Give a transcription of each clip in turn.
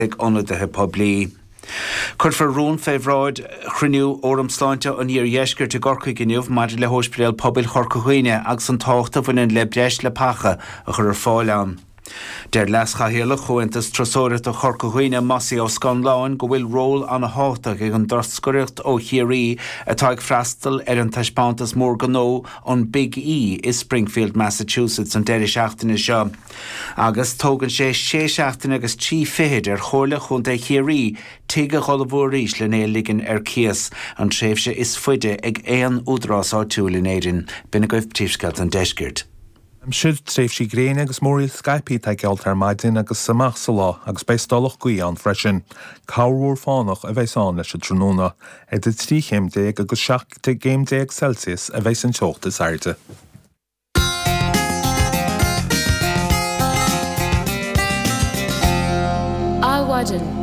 ag onadaithe poblí. Cur for rún féhráid chruinniú óram sláinte an íor dhéisgur de gorcaigh gniuh mar le hósprial pobil chorcahuine agus an táchta bhain le breis le pacha a chur fáileán. Der les chahéla chuintas trasóiret a chorcahuine masí ó Scanláin go bhfuil ról an a háta ag an dorscoireacht ó chiarí atá ag freastal ar an taispántas mór ganó an Big E is Springfield, Massachusetts an deir seachtaine seo. Agus tógann sé seachtaine agus tí fihéid ar chóirla chun é chiarí tuige cholamhóríos le néligan ar cias an tréimhse is fuide ag éan údrás áitiúil in éirin bina goibh tíoscailt an deisgirt. Siad tréimh sí gréine agus mórí Skype ag gealtar maidin agus samach sa lá agus béistálaach gaí an freisin. Cáhúr fánach a bheitán leis a tróna ag de tríchéim déag agus 7 Celsius a bheits an teocht is airde. Áhaidir.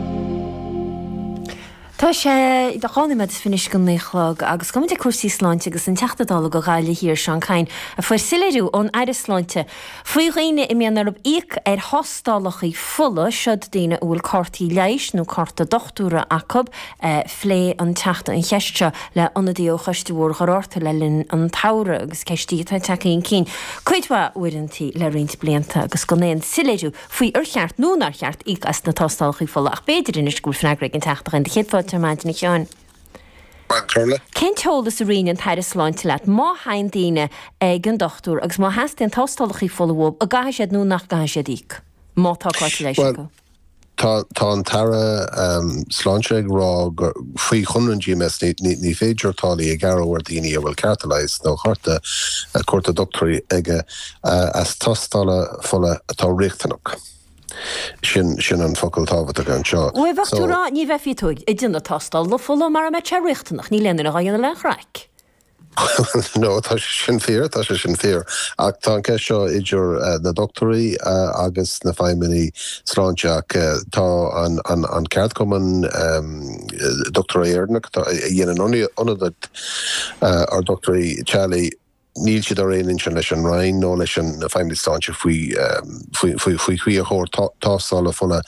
Tá sé de chánimeid is finis go néchlog agus go de cuasí sláinte agus an teachtadála go gáile hir seán cain a fuair sileú ón aire sláinte. Faoi réine I mianar ob íc ar hostálachaí fulla siad daine bhfuil cartaí leis nó carta dochtúra acob phlé an teachta an cheiste le anadí ó chaisteúir choráirta le linn an tára agus ceistí tá takeíon cín. Cuidhá uirintí le riint blianta agus go néon sileú faoi cheart nónar cheart íc as na tástálachaí fulla ach beidir in iscúil fneagraigh an teachta an de chéadfáid Termaidin Seán. Cén teoltas a rion an tair sláinte leat má hain daine ag an dochtúr agus má heasta an tástálachaí fullahób a gaiise nó nach gaiise díc. Má tá cáte leis go. Tá an tara sláinte rá faoi chunran GMS ní féidir tálaí ag garhar daoine a bhfuil cartaláis nó chuirta cuirta doctorí aige as tástála fulla atá riachtanach. Sin an focail tábhat a gan seo. Bhah túrá ní bheith fiúig I duna tástal le fulla mar a me te riachtanach ní leanana a ghaanna le chreic. No, tá sin fear. Ach tá ce seo idir na doctorí agus na feiminí sláinteach tá an ceart cuman doctoréirnach dhéanaan ionad ar doctorí Charlie níl siad ar réon sin leis an rain nó leis an feimlí sláinte faoi chuí a chóir tásála fulla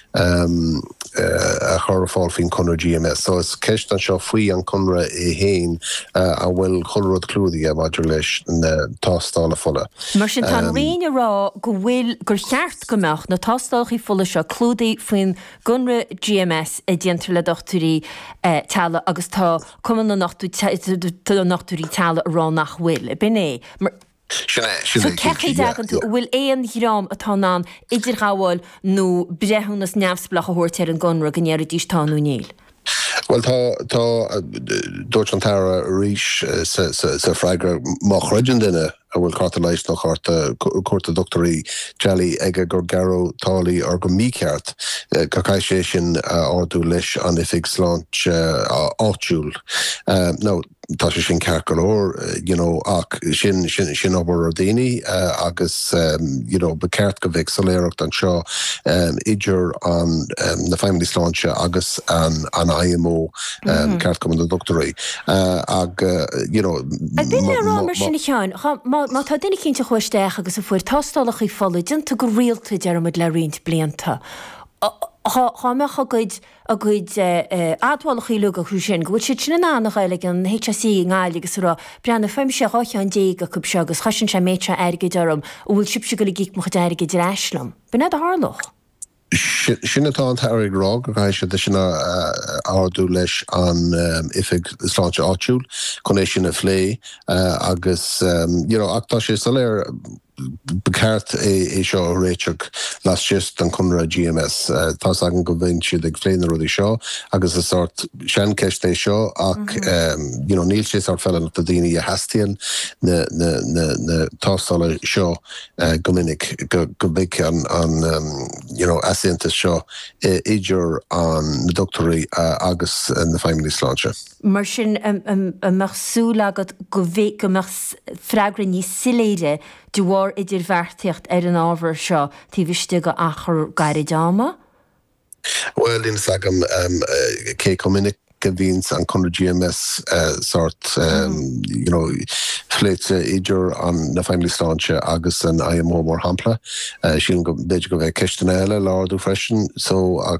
a chur fáil fin chunra GMS. So is ceist an seo faoi an chunra I héin a bhfuil chunrad clúdaí a maidir leis na tástála fulla. Mar sin tá riine rá go bhfuil gur cheart gomach na tástálachaí fulla seo clúdaí faoin gunra GMS a dhéantar le dochtúí talla agus tá cuman na nachtúí talla rá nach bhfuil. Binné. Cechaí dagan tú bhfuil éon hirám atá ná idir gáháil nó brethúnas neamhsplach a thuirtear an gunra gnéir dís táú níl. Well, tá dúirt an tara ríis sa freigra má chreidean duine a bhfuil carta leis nó cuirta doctorí Jelly ag gur garó tálaí ar go míceart go caiith sé sin áú leis an ifig sláint áitiúil. No, tá sé sin ceart go leor, ach sin obair ar daoine agus becéirt go bheith soléireacht an seo idir an na feimlí sláinte agus an IMO ceart go na doctorí. Bine rá mar sinna teáin, má tá duine cinnte chuisteach agus a fuair tástálachaí fola dinta go rialta dearmid le riint blianta. Tá meach a gcuid adhálachaí lu a chuú sin, go bhfuil si sinna ná nach eile an HSC ngáil agus rá breanna feimse háte an déag a cub se agus chasin se métre airge dearm ó bhfuil sibse go le gíic mo airge de eislam. Bina a hálach. Sinna tá an tairigh rá go caiise de sinna áú leis an ifig sláinte áitiúil chun é sinna phlé agus ach tá sé soléir becéirt é seo réiteach las just an chunra GMS. Tá agan go bhain siad ag phléanna rudí seo agus is sort sean ceist é seo ach níl sé sort fellan a daoine a heastíonn na tástála seo go minic go big an asianta seo idir an na doctorí agus na feimlí sláinte. Mar sin amach súlagad go bhéh go freagra ní siléide dúhar idir bheartaíocht ar an ábhar seo tí bhiste go achar gaiire dáma? Well, in sagam cé cominic gavins an conra GMS sort fléite idir an na feimlí sláinte agus an IMO mór hampla. Sílan go beidir go bheith ceisten eile lárdú freisin, so